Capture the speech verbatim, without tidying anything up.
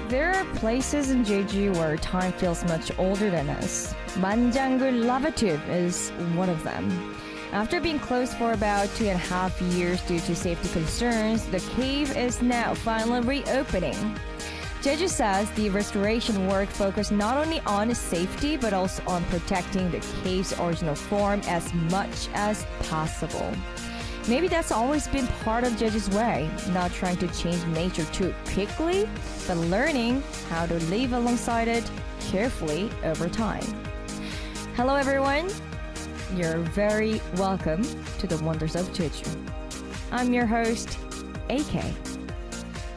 There are places in Jeju where time feels much older than us. Manjangul Lava Tube is one of them. After being closed for about two and a half years due to safety concerns, the cave is now finally reopening. Jeju says the restoration work focused not only on safety but also on protecting the cave's original form as much as possible. Maybe that's always been part of Jeju's way, not trying to change nature too quickly, but learning how to live alongside it carefully over time. Hello everyone, you're very welcome to the Wonders of Jeju. I'm your host, A K.